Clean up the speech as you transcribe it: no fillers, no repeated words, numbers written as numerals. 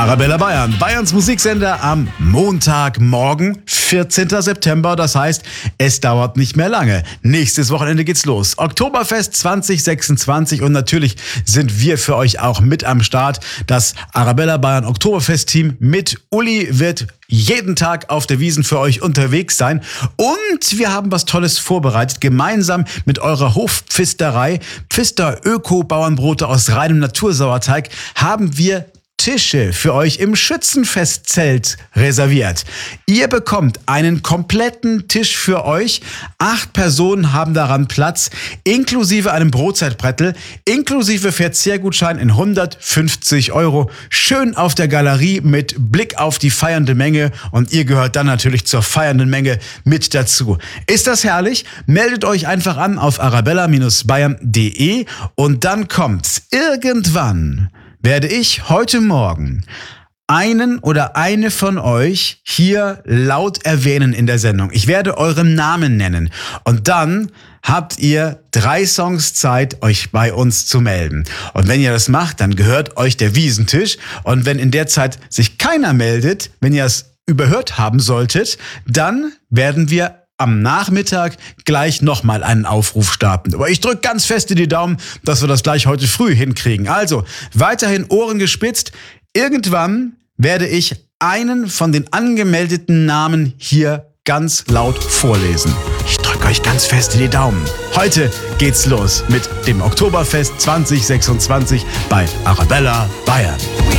Arabella Bayern, Bayerns Musiksender am Montagmorgen, 14. September. Das heißt, es dauert nicht mehr lange. Nächstes Wochenende geht's los. Oktoberfest 2026 und natürlich sind wir für euch auch mit am Start. Das Arabella Bayern Oktoberfest-Team mit Uli wird jeden Tag auf der Wiesn für euch unterwegs sein. Und wir haben was Tolles vorbereitet. Gemeinsam mit eurer Hofpfisterei, Pfister Öko-Bauernbrote aus reinem Natursauerteig, haben wir Tische für euch im Schützenfestzelt reserviert. Ihr bekommt einen kompletten Tisch für euch. 8 Personen haben daran Platz, inklusive einem Brotzeitbrettel, inklusive Verzehrgutschein in 150 €. Schön auf der Galerie mit Blick auf die feiernde Menge und ihr gehört dann natürlich zur feiernden Menge mit dazu. Ist das herrlich? Meldet euch einfach an auf arabella-bayern.de und dann kommt's. Irgendwann werde ich heute Morgen einen oder eine von euch hier laut erwähnen in der Sendung. Ich werde euren Namen nennen und dann habt ihr 3 Songs Zeit, euch bei uns zu melden. Und wenn ihr das macht, dann gehört euch der Wiesentisch. Und wenn in der Zeit sich keiner meldet, wenn ihr es überhört haben solltet, dann werden wir am Nachmittag gleich nochmal einen Aufruf starten. Aber ich drücke ganz fest in die Daumen, dass wir das gleich heute früh hinkriegen. Also, weiterhin Ohren gespitzt. Irgendwann werde ich einen von den angemeldeten Namen hier ganz laut vorlesen. Ich drücke euch ganz fest in die Daumen. Heute geht's los mit dem Oktoberfest 2026 bei Arabella Bayern.